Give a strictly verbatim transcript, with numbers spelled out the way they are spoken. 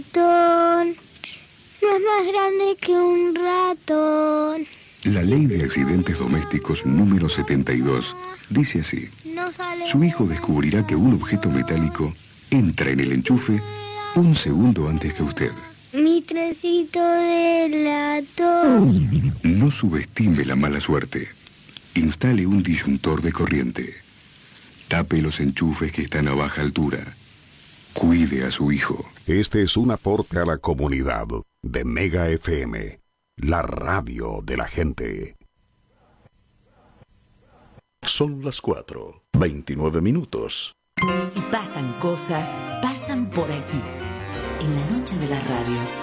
ratón no es más grande que un ratón. La ley de accidentes domésticos número setenta y dos dice así: su hijo descubrirá que un objeto metálico entra en el enchufe un segundo antes que usted. Mi trencito de latón. No subestime la mala suerte. Instale un disyuntor de corriente. Tape los enchufes que están a baja altura. Cuide a su hijo. Este es un aporte a la comunidad de Mega F M, la radio de la gente. Son las cuatro, veintinueve minutos. Si pasan cosas, pasan por aquí, en la noche de la radio.